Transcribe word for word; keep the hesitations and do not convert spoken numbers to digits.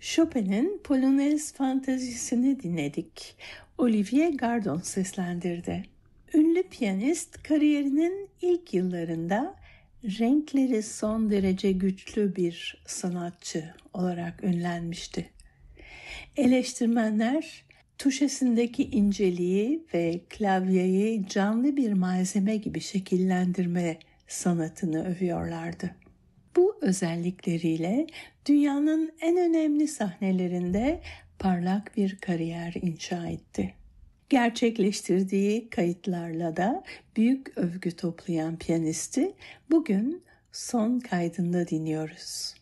Chopin'in Polonez Fantazisi'ni dinledik. Olivier Gardon seslendirdi. Ünlü piyanist kariyerinin ilk yıllarında renkleri son derece güçlü bir sanatçı olarak ünlenmişti. Eleştirmenler tuşesindeki inceliği ve klavyeyi canlı bir malzeme gibi şekillendirme sanatını övüyorlardı. Bu özellikleriyle dünyanın en önemli sahnelerinde parlak bir kariyer inşa etti. Gerçekleştirdiği kayıtlarla da büyük övgü toplayan piyanisti bugün son kaydında dinliyoruz.